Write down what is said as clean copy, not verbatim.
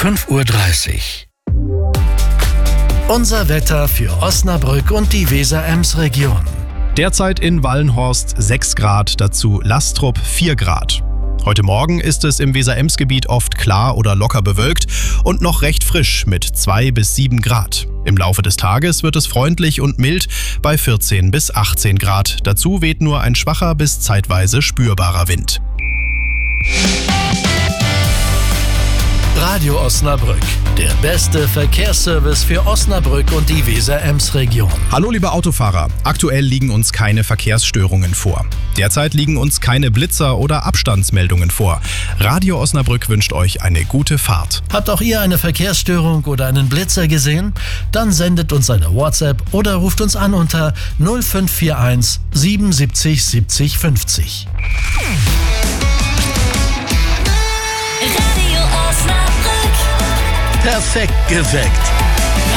5:30 Uhr. Unser Wetter für Osnabrück und die Weser-Ems-Region. Derzeit in Wallenhorst 6 Grad, dazu Lastrup 4 Grad. Heute Morgen ist es im Weser-Ems-Gebiet oft klar oder locker bewölkt und noch recht frisch mit 2 bis 7 Grad. Im Laufe des Tages wird es freundlich und mild bei 14 bis 18 Grad. Dazu weht nur ein schwacher bis zeitweise spürbarer Wind. Radio Osnabrück, der beste Verkehrsservice für Osnabrück und die Weser-Ems-Region. Hallo liebe Autofahrer, aktuell liegen uns keine Verkehrsstörungen vor. Derzeit liegen uns keine Blitzer oder Abstandsmeldungen vor. Radio Osnabrück wünscht euch eine gute Fahrt. Habt auch ihr eine Verkehrsstörung oder einen Blitzer gesehen? Dann sendet uns eine WhatsApp oder ruft uns an unter 0541 77 70 50. Perfekt geweckt.